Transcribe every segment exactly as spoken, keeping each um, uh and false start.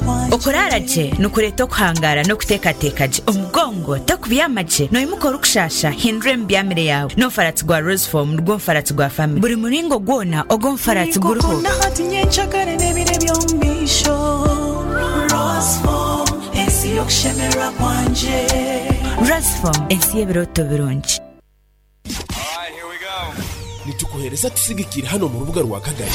okuraraje nukureto kuhangara no kutekatekaje omugongo takubiyamaje no imukora ukushasha hindure mbyamire yawe no farati gwa Rose Form rwo farati gwa family buri muringo gwona ogo farati guruho nahati nyenchakare nebire byombisho Rose Form esi yokshemera kwanje Rose Form esi yebiroto birungi. Nitukuhereza tusigikira hano mu rubuga rwa Kagari.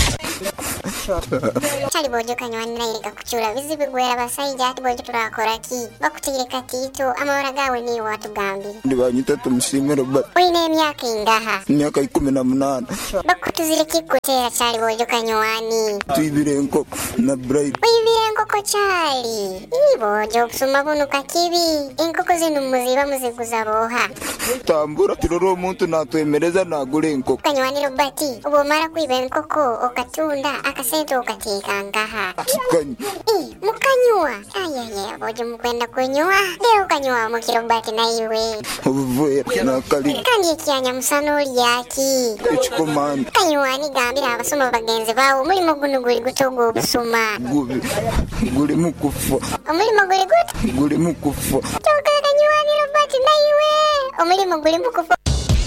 Chali bojo kanywanira irika kuchura bizibi gwera basayija ati bojo turakora ki bakutireka tito amahora gawe ni watu gambi ndi banyita tumushimira ba oine emyaka ingaha imyaka ikumi na munana bakutuzire kikutera chali bojo kanywani tuibirenko na bride uyibirenko ko chali ibojo kusuma bunu kakibi inkoko zinu muziba muziguza boha tambura tiroro umuntu natwemereza nagurenko kanywani Robati ubo mara kwiba inkoko okatunda akasento okateka ngaha Kanyi eh mukanywa ayaya bojo mukwenda kunywa leo kanywa mukirobati na iwe uvuye nakali kandi ikyanya musanoli yaki ichikomanda kanywani gambira abasoma bagenzi bawo muri muguno guri gutogo busuma gubi guri mukufa umurimo guri guto guri mukufa toka kanywani Robati na iwe umurimo guri mukufa.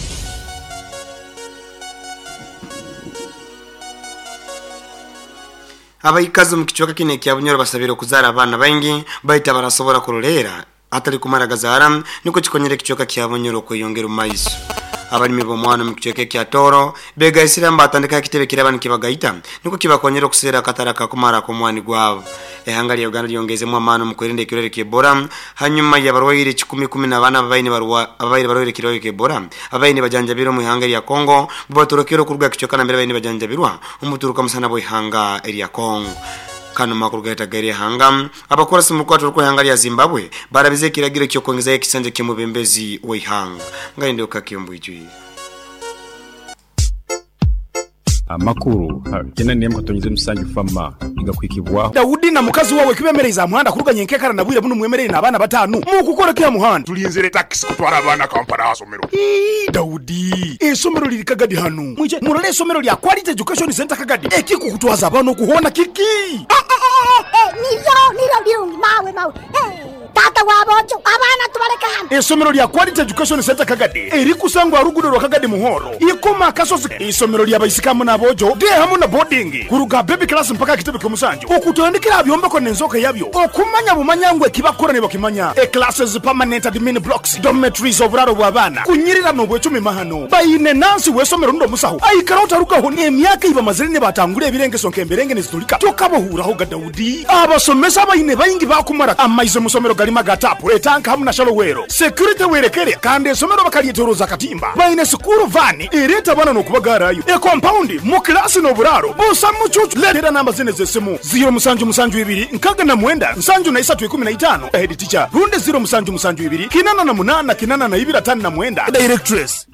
Abayikaze mu kichwaka kine kya Bunyoro basabira kuzara abana bangi bahita barasobora kurorera atari kumaragazara niko kikonyere kichwaka kya Bunyoro kwiyongera maiso abalimi bo mwana mu kichwaka kya Toro bega isiramba atandika kitebe kirabani kibagayita niko kibakonyera kusera kataraka kumara ko mwani gwabo ehangari ya Uganda yongezemo amano mu kwirinde kirore kebora hanyuma yabarwayire kumi kumi na bana babayine barwa abayire barwayire kirore kebora abayine bajanjabiro mu ihangari ya Kongo batorokero kurwa kichoka na mbere abayine bajanjabirwa umuturuka musana bo ihanga eri ya Kongo kano makuru gaita gari hanga abakora simu kwa turuko ihangari ya Zimbabwe barabize kiragiro cyo kongeza ekisanje kimubembezi we ihanga ngainde ukakiyombo ijwi amakuru kena niye mukatonyeze musange fama igakwikibwa Daudi na mukazi wawe kibemereza muhanda kuruganye nkekara nabwire bunu mwemereye nabana batanu mu gukora kiya muhanda tulinzere taxi kutwara abana Kampala hasomero Daudi esomero liri Kagadi hano mwije murale esomero lya Quality Education Center Kagadi ekiko kutwaza abana kuhona kiki eh eh eh niyo niyo byungi mawe mawe eh tata wabojo abana tubareka hano esomero lya Quality Education Center Kagadi eri kusangwa ruguriro Kagadi muhoro ikoma kasozi esomero lya bayisikamu nabojo de hamu na boarding kuruga baby class mpaka kitebe kumusanjo okutondekera byomba ko nenzoka yabyo okumanya bumanyangwe kibakorane bakimanya e classes permanent admin blocks dormitories oburaro bwabana kunyirira no bwecumi mahano bayine nansi wesomero ndo musaho ayikarota rugaho ne myaka iba mazirine batangure ebirenge sonke emberenge nezitulika tokabohuraho ga Daudi abasomesa bayine bayingi bakumara amaize musomero galima gatapu etanka hamu na shalowero security werekere kandi esomero bakaliyetoroza katimba bayine school van ireta bana no kubagarayo e compound mu class no buraro busa mucucu letera namba zine zesimu zero musanju musanju ibiri nkaga na mwenda nsanju na isatu ikumi na itano head teacher runde zero musanju musanju ibiri kinana na munana kinana na ibira tani na mwenda directress.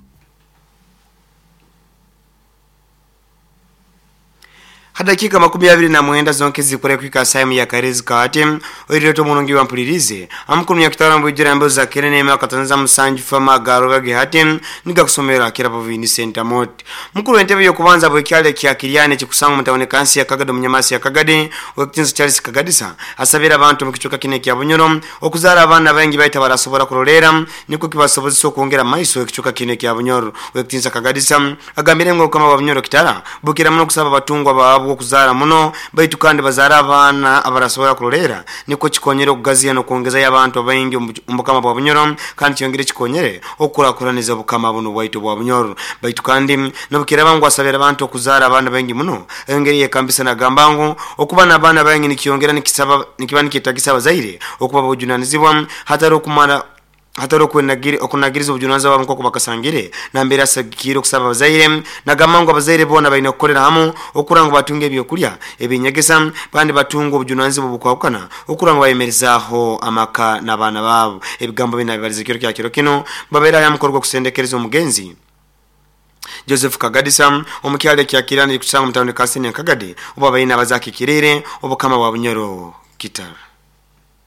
Hadakika makumi abiri na mwenda zonke zikore kwika saimu ya Karezi Kati oireto munongi wa mpulirize amukuru ya kitara mbujira mbo za kerene ma katanza musanju fama garoga gihati niga kusomera kirapo vini center mot mukuru entebe yo kubanza bwe kyale kya Kiliane kikusanga mutawone kansi ya Kagado munyamasi ya Kagade wekitinza Charles Kagadisa asabira abantu mukichoka kine kya Bunyoro okuzara abana bangi baita barasobora kurorera niko kibasobozisa okongera maiso wekichoka kine kya Bunyoro wekitinza Kagadisa agambire ngo kama Bunyoro kitara bukira muno kusaba batungwa ba bwo kuzara muno baitu kandi bazara abana abarasobola kurorera niko kikonyere okugaziya no kuongeza y'abantu abayingi umbukama bwa Bunyoro kandi kyongere kikonyere okurakuraniza bukama buno bwaitu bwa Bunyoro baitu kandi nobukira bangu asabira abantu okuzara abana bayingi muno engeri yekambisa na gambangu okubana abana bayingi nikyongera nikisaba nikibani kitagisa bazaire okuba bujunanizibwa hataro kumara hataro kwenagiri okunagiriza obujunaza babo nkoko bakasangire nambera sagikiro kusaba bazaire nagamango abazaire bona bayina kukolera hamo okurango batunge byokulya ebinyegesa bandi batungo obujunanzi bubukwakana okurango bayemerezaho amaka nabana babo ebigambo binabibaliza kiro kya kiro kino babera yamukorwa kusendekereza omugenzi Joseph Kagadisa omukyale kya Kirani kusanga mutawone kasini Kagade oba bayina bazaki kirere obukama bwa Bunyoro kitara.